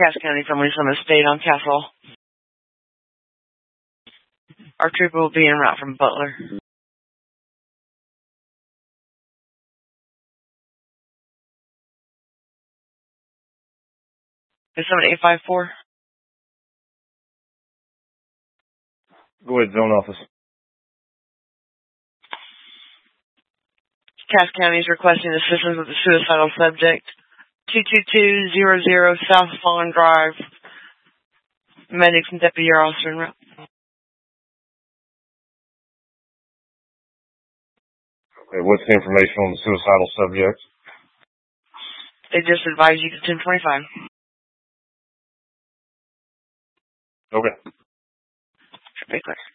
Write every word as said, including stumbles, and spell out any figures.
Cass County from Lisa State on Castle. Our trooper will be en route from Butler. Is seven eight five four? Go ahead, zone office. Cass County is requesting assistance with a suicidal subject. two two two zero zero South Fawn Drive. Medics and deputy are also en route. Okay, what's the information on the suicidal subject? They just advise you to ten twenty-five. Okay. Should be clear.